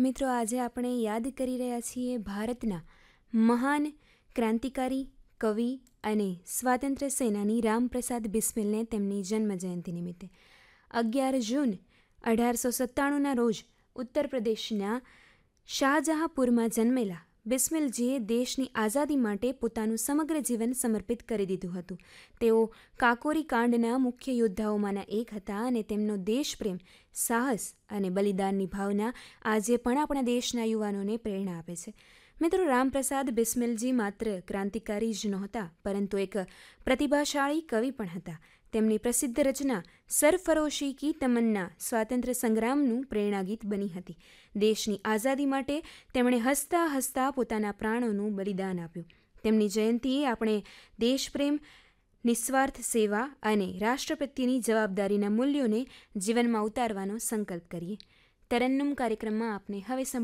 મિત્રો, આજે આપણે યાદ કરી રહ્યા છીએ ભારતના મહાન ક્રાંતિકારી, કવિ અને સ્વાતંત્ર્ય સેનાની રામપ્રસાદ બિસ્મિલને તેમની જન્મજયંતિ નિમિત્તે 11 જૂન 1897ના રોજ ઉત્તર પ્રદેશના શાહજહાંપુરમાં જન્મેલા બિસ્મિલજીએ દેશની આઝાદી માટે પોતાનું સમગ્ર જીવન સમર્પિત કરી દીધું હતું. તેઓ કાકોરી કાંડના મુખ્ય યોદ્ધાઓમાંના એક હતા અને તેમનો દેશપ્રેમ, સાહસ અને બલિદાનની ભાવના આજે પણ આપણા દેશના યુવાનોને પ્રેરણા આપે છે. મિત્રો, રામપ્રસાદ બિસ્મિલજી માત્ર ક્રાંતિકારી જ નહોતા, પરંતુ એક પ્રતિભાશાળી કવિ પણ હતા. તેમની પ્રસિદ્ધ રચના સરફરોશી કી તમન્ના સ્વાતંત્ર્ય સંગ્રામનું પ્રેરણાગીત બની હતી. દેશની આઝાદી માટે તેમણે હસતા હસતા પોતાના પ્રાણોનું બલિદાન આપ્યું. તેમની જયંતિએ આપણે દેશપ્રેમ, નિસ્વાર્થ સેવા અને રાષ્ટ્ર પ્રત્યેની જવાબદારીના મૂલ્યોને જીવનમાં ઉતારવાનો સંકલ્પ કરીએ. તરન્નુમ કાર્યક્રમમાં આપને હવે